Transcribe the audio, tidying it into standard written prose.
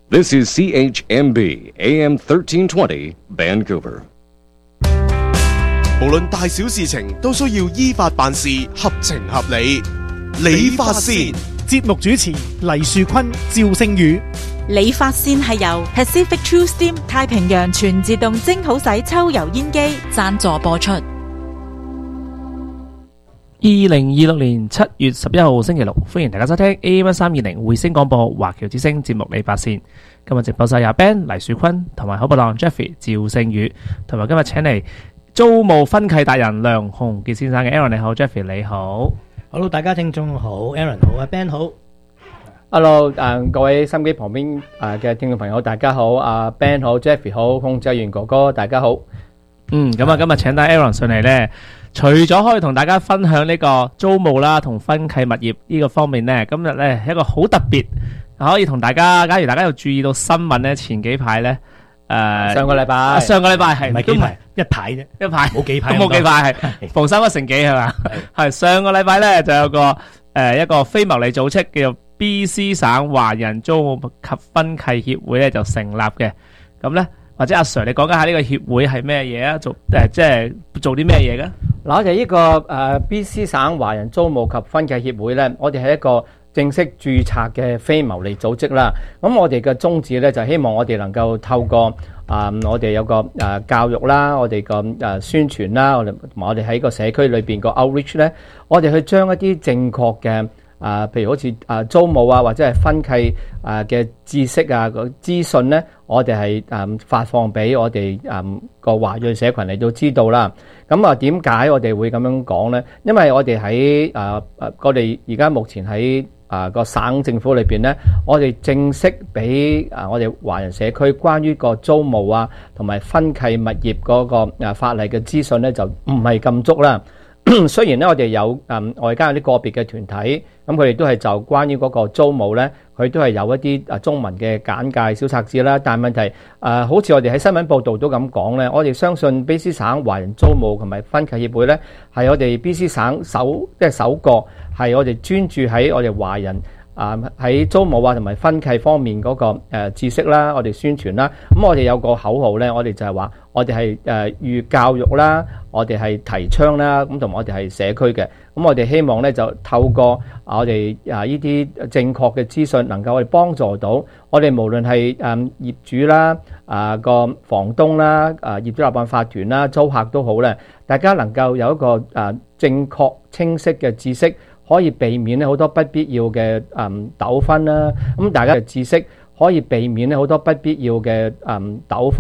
This is CHMB AM 1320 Vancouver。 無論大小事情都需要依法辦事，合情合理。理髮線節目主持黎樹坤、趙聖宇。 理髮線係由 Pacific True Steam 太平洋全自動蒸好洗抽油煙機贊助播出。 2026年7月11號星期六，歡迎大家收聽 AM1320 匯星廣播華僑之聲節目理髮線。今日直播室有 Ben 黎樹坤同埋好拍檔 Jeffrey 趙聖宇，同埋今日請嚟租務分契達人梁鴻傑先生嘅 Aaron， 你好 Jeffrey 你好。 Hello， 大家聽眾好 ，Aaron 好，Ben 好。 Hello， 各位收音機旁邊嘅聽眾朋友，大家好，Ben 好 ，Jeffrey 好，控制員哥哥大家好。 咁今日請到 Aaron 上嚟呢，除咗可以同大家分享呢個租務啦同分契物業呢個方面呢，今日呢一個好特別，可以同大家，假如大家有注意到新聞呢，前幾排呢， 上個禮拜係唔係幾排，一排啫， 一排冇幾排， 都冇幾排係逢三不成幾係嘛？係上個禮拜呢就有個一個非牟利組織叫做 BC 省華人租務及分契協會呢就成立嘅，咁呢。或者阿 Sir， 你講緊下呢個協會係咩嘢啊？即係做啲咩嘢嘅？ 嗱，我哋呢個BC 省華人租務及分契協會咧，我哋係一個正式註冊嘅非牟利組織啦。咁我哋嘅宗旨咧，就希望我哋能夠透過我哋有個教育啦，我哋個宣傳啦，同埋我哋喺個社區裏邊個 outreach 咧，我哋去將一啲正確嘅譬如好似租務或者係分契嘅知識個資訊咧，我哋係發放俾我哋個華裔社群嚟到知道啦。咁點解我哋會咁樣講咧？因為我哋喺我哋而家目前喺個省政府裏邊咧，我哋正式俾我哋華人社區關於個租務同埋分契物業嗰個法例嘅資訊咧，就唔係咁足啦。雖然咧，我哋有外間有啲個別嘅團體，咁佢哋都係就關於嗰個租務咧，佢都係有一啲中文嘅簡介小冊子啦。但係問題好似我哋喺新聞報導都咁講咧，我哋相信 BC 省華人租務同埋分契協會咧，係我哋 BC 省首個係我哋專注喺我哋華人喺租務同埋分契方面嗰個知識啦，我哋宣傳啦。咁我哋有個口號咧，我哋就係話我哋係預教育啦，我哋係提倡啦，咁同埋我哋係社區嘅。咁我哋希望咧就透過我哋呢啲正確嘅資訊，能夠我哋幫助到我哋無論係業主啦、個房東啦、業主立案法團啦、租客都好咧，大家能夠有一個正確清晰嘅知識，可以避免咧好多不必要嘅糾紛啦。咁大家嘅知識可以避免咧好多不必要嘅糾紛。